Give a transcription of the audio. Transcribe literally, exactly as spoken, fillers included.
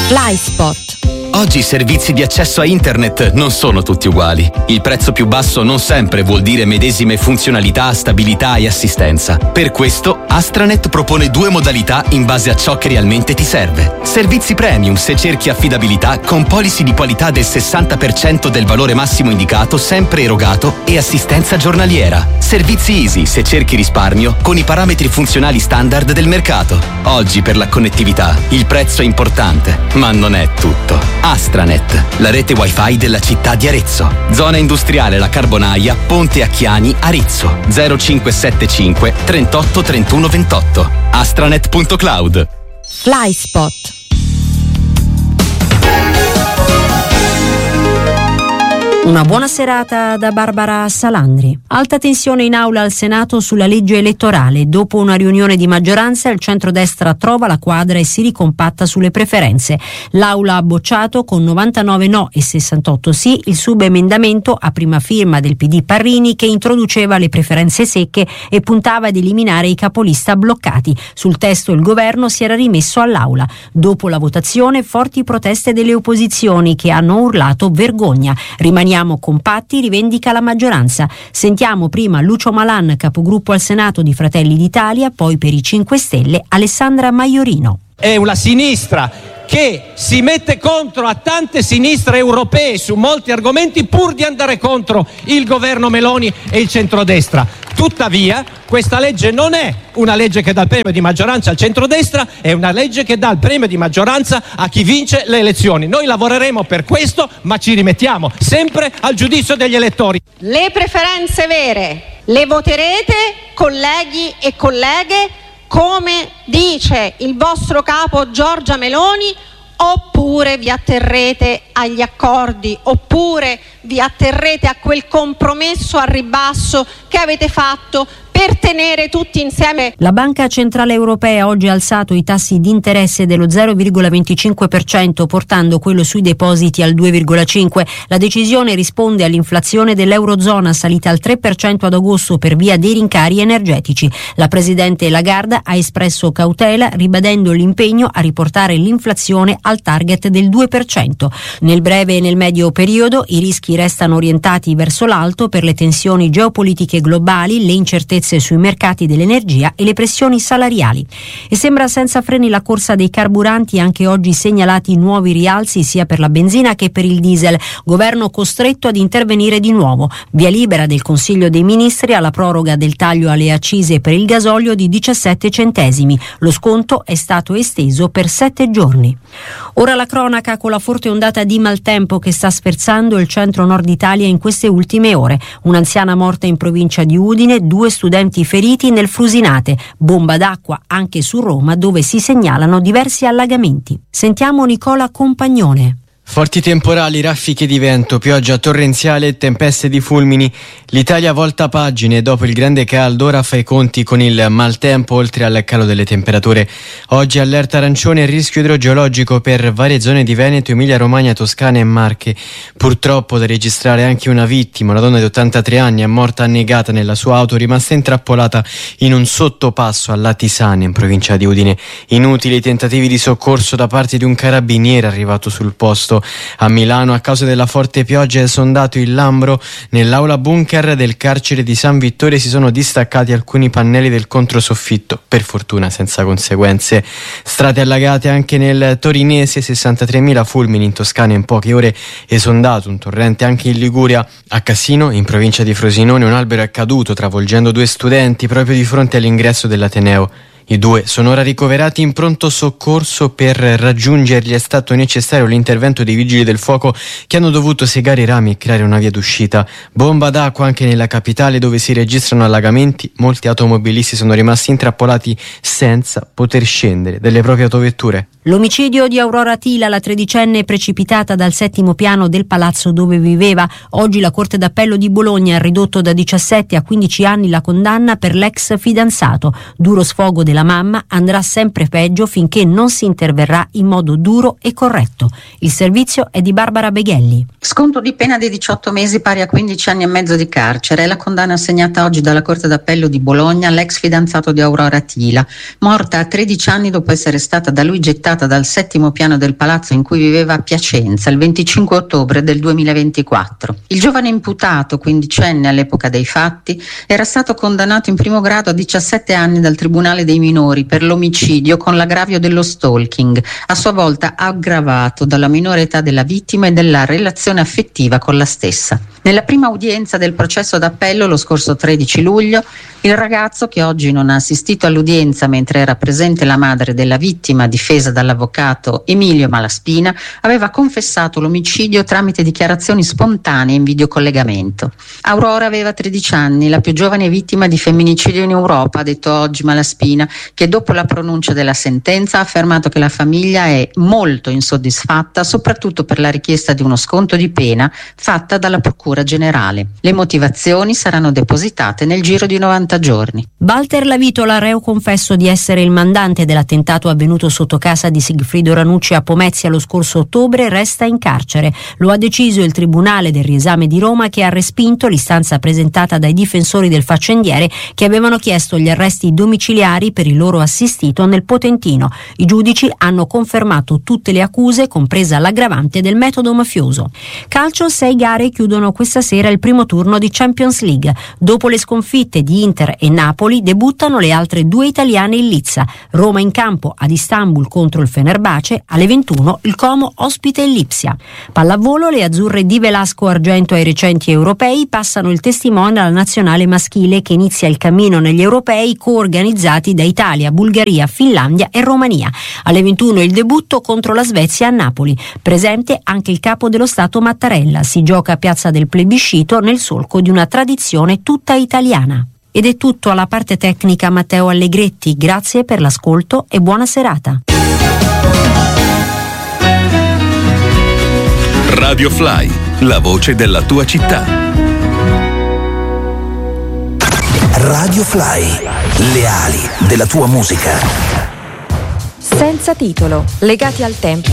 FlySpot. Oggi i servizi di accesso a internet non sono tutti uguali. Il prezzo più basso non sempre vuol dire medesime funzionalità, stabilità e assistenza. Per questo Astranet propone due modalità in base a ciò che realmente ti serve. Servizi premium se cerchi affidabilità con policy di qualità del sessanta per cento del valore massimo indicato sempre erogato e assistenza giornaliera. Servizi easy se cerchi risparmio con i parametri funzionali standard del mercato. Oggi per la connettività il prezzo è importante, ma non è tutto. Astranet, la rete wifi della città di Arezzo. Zona industriale La Carbonaia, Ponte Acchiani, Arezzo. zero cinque sette cinque trentotto trentuno ventotto. astranet punto cloud. FlySpot. Una buona serata da Barbara Salandri. Alta tensione in aula al Senato sulla legge elettorale. Dopo una riunione di maggioranza, il centrodestra trova la quadra e si ricompatta sulle preferenze. L'aula ha bocciato con novantanove no e sessantotto sì il subemendamento a prima firma del P D Parrini che introduceva le preferenze secche e puntava ad eliminare i capolista bloccati. Sul testo il governo si era rimesso all'aula. Dopo la votazione, forti proteste delle opposizioni che hanno urlato vergogna. Rimaniamo compatti, rivendica la maggioranza. Sentiamo prima Lucio Malan, capogruppo al Senato di Fratelli d'Italia, poi per i cinque Stelle Alessandra Maiorino. È una sinistra che si mette contro a tante sinistre europee su molti argomenti pur di andare contro il governo Meloni e il centrodestra. Tuttavia, questa legge non è una legge che dà il premio di maggioranza al centrodestra, è una legge che dà il premio di maggioranza a chi vince le elezioni. Noi lavoreremo per questo, ma ci rimettiamo sempre al giudizio degli elettori. Le preferenze vere le voterete, colleghi e colleghe, come dice il vostro capo Giorgia Meloni, oppure vi atterrete agli accordi, oppure vi atterrete a quel compromesso al ribasso che avete fatto per tenere tutti insieme. La Banca Centrale Europea oggi ha alzato i tassi di interesse dello zero virgola venticinque per cento, portando quello sui depositi al due virgola cinque per cento. La decisione risponde all'inflazione dell'Eurozona salita al tre per cento ad agosto per via dei rincari energetici. La Presidente Lagarde ha espresso cautela, ribadendo l'impegno a riportare l'inflazione al target del due per cento. Nel breve e nel medio periodo i rischi restano orientati verso l'alto per le tensioni geopolitiche globali, le incertezze sui mercati dell'energia e le pressioni salariali. E sembra senza freni la corsa dei carburanti, anche oggi segnalati nuovi rialzi sia per la benzina che per il diesel. Governo costretto ad intervenire di nuovo. Via libera del Consiglio dei Ministri alla proroga del taglio alle accise per il gasolio di diciassette centesimi. Lo sconto è stato esteso per sette giorni. Ora la cronaca con la forte ondata di maltempo che sta sferzando il centro-nord Italia in queste ultime ore. Un'anziana morta in provincia di Udine, due studenti feriti nel Frusinate, bomba d'acqua anche su Roma dove si segnalano diversi allagamenti. Sentiamo Nicola Compagnone. Forti temporali, raffiche di vento, pioggia torrenziale e tempeste di fulmini. L'Italia volta pagine dopo il grande caldo, ora fa i conti con il maltempo oltre al calo delle temperature. Oggi allerta arancione e rischio idrogeologico per varie zone di Veneto, Emilia Romagna, Toscana e Marche. Purtroppo da registrare anche una vittima, una donna di ottantatré anni è morta annegata nella sua auto, rimasta intrappolata in un sottopasso a Latisane in provincia di Udine. Inutili i tentativi di soccorso da parte di un carabiniere arrivato sul posto. A Milano, a causa della forte pioggia, è esondato il Lambro. Nell'aula bunker del carcere di San Vittore si sono distaccati alcuni pannelli del controsoffitto, per fortuna senza conseguenze. Strade allagate anche nel Torinese, sessantatremila fulmini in Toscana in poche ore, esondato un torrente anche in Liguria. A Cassino, in provincia di Frosinone, un albero è caduto travolgendo due studenti proprio di fronte all'ingresso dell'Ateneo. I due sono ora ricoverati in pronto soccorso. Per raggiungerli è stato necessario l'intervento dei vigili del fuoco che hanno dovuto segare i rami e creare una via d'uscita. Bomba d'acqua anche nella capitale dove si registrano allagamenti. Molti automobilisti sono rimasti intrappolati senza poter scendere dalle proprie autovetture. L'omicidio di Aurora Tila, la tredicenne precipitata dal settimo piano del palazzo dove viveva. Oggi la Corte d'Appello di Bologna ha ridotto da diciassette a quindici anni la condanna per l'ex fidanzato. Duro sfogo del della mamma andrà sempre peggio finché non si interverrà in modo duro e corretto. Il servizio è di Barbara Beghelli. Sconto di pena di diciotto mesi pari a quindici anni e mezzo di carcere è la condanna assegnata oggi dalla Corte d'Appello di Bologna all'ex fidanzato di Aurora Tila, morta a tredici anni dopo essere stata da lui gettata dal settimo piano del palazzo in cui viveva a Piacenza il venticinque ottobre del duemilaventiquattro. Il giovane imputato, quindicenne all'epoca dei fatti, era stato condannato in primo grado a diciassette anni dal Tribunale dei minori per l'omicidio con l'aggravio dello stalking, a sua volta aggravato dalla minore età della vittima e della relazione affettiva con la stessa. Nella prima udienza del processo d'appello lo scorso tredici luglio, il ragazzo, che oggi non ha assistito all'udienza mentre era presente la madre della vittima difesa dall'avvocato Emilio Malaspina, aveva confessato l'omicidio tramite dichiarazioni spontanee in videocollegamento. Aurora aveva tredici anni, la più giovane vittima di femminicidio in Europa, ha detto oggi Malaspina, che dopo la pronuncia della sentenza ha affermato che la famiglia è molto insoddisfatta, soprattutto per la richiesta di uno sconto di pena fatta dalla Procura Generale. Le motivazioni saranno depositate nel giro di novanta giorni. Walter Lavitola, reo confesso di essere il mandante dell'attentato avvenuto sotto casa di Sigfrido Ranucci a Pomezia lo scorso ottobre, resta in carcere. Lo ha deciso il Tribunale del riesame di Roma, che ha respinto l'istanza presentata dai difensori del faccendiere, che avevano chiesto gli arresti domiciliari per il loro assistito nel Potentino. I giudici hanno confermato tutte le accuse, compresa l'aggravante del metodo mafioso. Calcio, sei gare chiudono questa sera il primo turno di Champions League. Dopo le sconfitte di Inter e Napoli, debuttano le altre due italiane in lizza. Roma in campo ad Istanbul contro il Fenerbahce, alle ventuno il Como ospite il Lipsia. Pallavolo, le azzurre di Velasco Argento ai recenti europei passano il testimone alla nazionale maschile, che inizia il cammino negli europei coorganizzati da Italia, Bulgaria, Finlandia e Romania. Alle ventuno il debutto contro la Svezia a Napoli. Presente anche il capo dello Stato Mattarella. Si gioca a Piazza del Plebiscito nel solco di una tradizione tutta italiana. Ed è tutto. Alla parte tecnica Matteo Allegretti. Grazie per l'ascolto e buona serata. Radio Fly, la voce della tua città. Radio Fly, le ali della tua musica. Senza titolo, legati al tempo.